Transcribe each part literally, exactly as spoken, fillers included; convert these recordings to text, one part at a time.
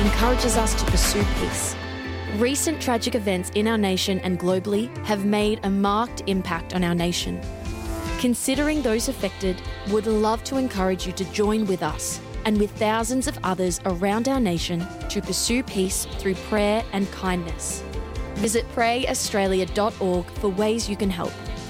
encourages us to pursue peace. Recent tragic events in our nation and globally have made a marked impact on our nation. Considering those affected, would love to encourage you to join with us and with thousands of others around our nation to pursue peace through prayer and kindness. Visit pray australia dot org for ways you can help.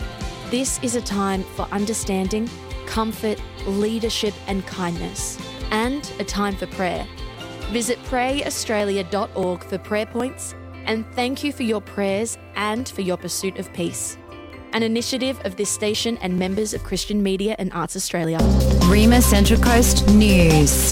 This is a time for understanding, comfort, leadership and kindness, and a time for prayer. Visit pray australia dot org for prayer points, and thank you for your prayers and for your pursuit of peace. An initiative of this station and members of Christian Media and Arts Australia. Rima Central Coast News.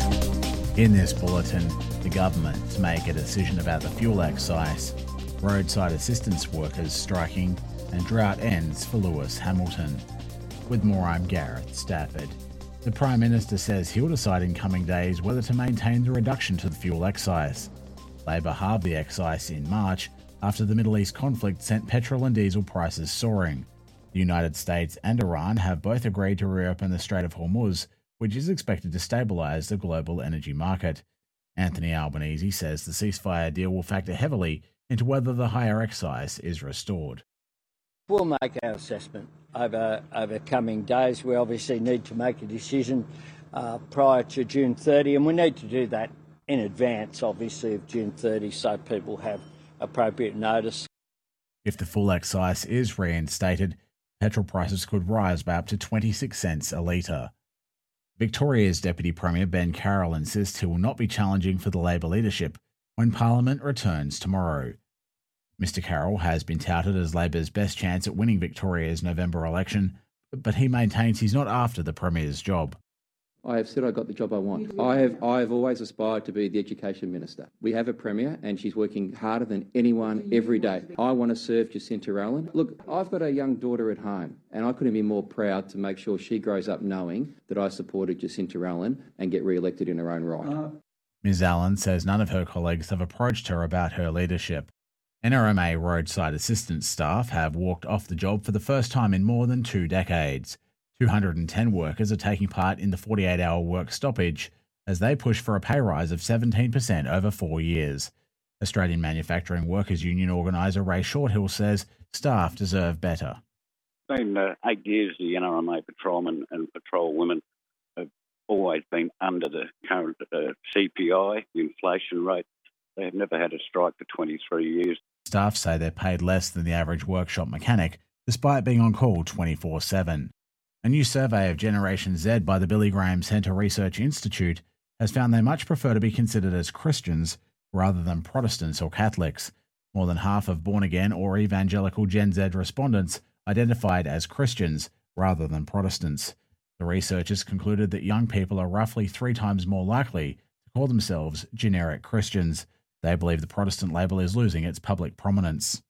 In this bulletin, the government to make a decision about the fuel excise, roadside assistance workers striking, and drought ends for Lewis Hamilton. With more, I'm Gareth Stafford. The Prime Minister says he'll decide in coming days whether to maintain the reduction to the fuel excise. Labor halved the excise in March after the Middle East conflict sent petrol and diesel prices soaring. The United States and Iran have both agreed to reopen the Strait of Hormuz, which is expected to stabilise the global energy market. Anthony Albanese says the ceasefire deal will factor heavily into whether the higher excise is restored. We'll make our assessment over over coming days. We obviously need to make a decision uh, prior to June thirtieth, and we need to do that in advance, obviously, of June thirtieth, so people have appropriate notice. If the full excise is reinstated, petrol prices could rise by up to twenty-six cents a litre. Victoria's Deputy Premier Ben Carroll insists he will not be challenging for the Labor leadership when Parliament returns tomorrow. Mister Carroll has been touted as Labor's best chance at winning Victoria's November election, but he maintains he's not after the Premier's job. I have said I got the job I want. I have I have always aspired to be the Education Minister. We have a Premier and she's working harder than anyone every day. I want to serve Jacinta Allen. Look, I've got a young daughter at home and I couldn't be more proud to make sure she grows up knowing that I supported Jacinta Allen and get re-elected in her own right. Miz Allen says none of her colleagues have approached her about her leadership. N R M A roadside assistance staff have walked off the job for the first time in more than two decades. two hundred ten workers are taking part in the forty-eight hour work stoppage as they push for a pay rise of seventeen percent over four years. Australian Manufacturing Workers Union organiser Ray Shorthill says staff deserve better. It's been uh, eight years the N R M A patrolmen and patrol women have always been under the current uh, C P I, the inflation rate. They have never had a strike for twenty-three years. Staff say they're paid less than the average workshop mechanic, despite being on call twenty-four seven. A new survey of Generation Z by the Billy Graham Centre Research Institute has found they much prefer to be considered as Christians rather than Protestants or Catholics. More than half of born-again or evangelical Gen Z respondents identified as Christians rather than Protestants. The researchers concluded that young people are roughly three times more likely to call themselves generic Christians. They believe the Protestant label is losing its public prominence.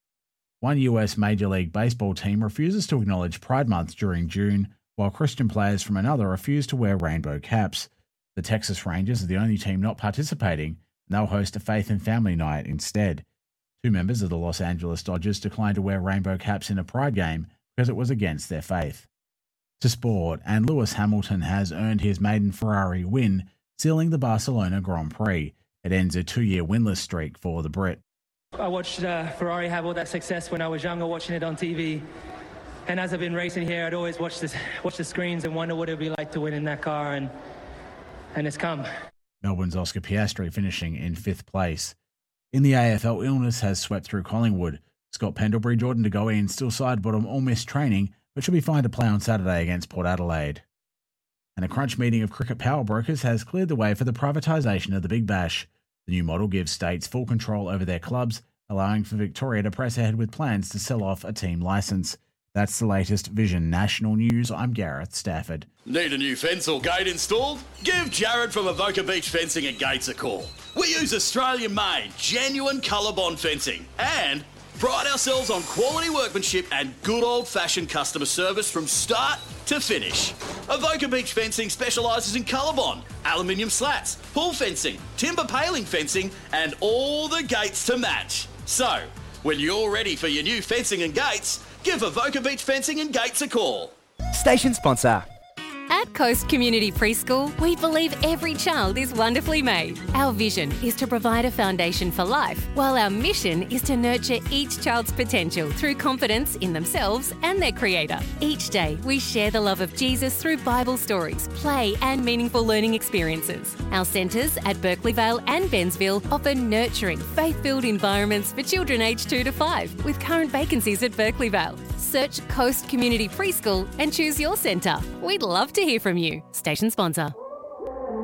One U S Major League Baseball team refuses to acknowledge Pride Month during June, while Christian players from another refuse to wear rainbow caps. The Texas Rangers are the only team not participating, and they'll host a Faith and Family Night instead. Two members of the Los Angeles Dodgers declined to wear rainbow caps in a Pride game because it was against their faith. To sport, and Lewis Hamilton has earned his maiden Ferrari win, sealing the Barcelona Grand Prix. It ends a two-year winless streak for the Brit. I watched uh, Ferrari have all that success when I was younger, watching it on T V. And as I've been racing here, I'd always watch, this, watch the screens and wonder what it would be like to win in that car, and and it's come. Melbourne's Oscar Piastri finishing in fifth place. In the A F L, illness has swept through Collingwood. Scott Pendlebury, Jordan De Goey and still side bottom all missed training, but should be fine to play on Saturday against Port Adelaide. And a crunch meeting of cricket power brokers has cleared the way for the privatisation of the Big Bash. The new model gives states full control over their clubs, allowing for Victoria to press ahead with plans to sell off a team licence. That's the latest Vision National News. I'm Gareth Stafford. Need a new fence or gate installed? Give Jared from Avoca Beach Fencing and Gates a call. We use Australian-made, genuine ColourBond fencing and pride ourselves on quality workmanship and good old-fashioned customer service from start to finish. Avoca Beach Fencing specialises in ColourBond, aluminium slats, pool fencing, timber paling fencing and all the gates to match. So, when you're ready for your new fencing and gates, give Avoca Beach Fencing and Gates a call. Station sponsor. At Coast Community Preschool, we believe every child is wonderfully made. Our vision is to provide a foundation for life, while our mission is to nurture each child's potential through confidence in themselves and their Creator. Each day, we share the love of Jesus through Bible stories, play and meaningful learning experiences. Our centres at Berkeley Vale and Bensville offer nurturing, faith-filled environments for children aged two to five, with current vacancies at Berkeley Vale. Search Coast Community Preschool and choose your centre. We'd love to hear from you. Station sponsor.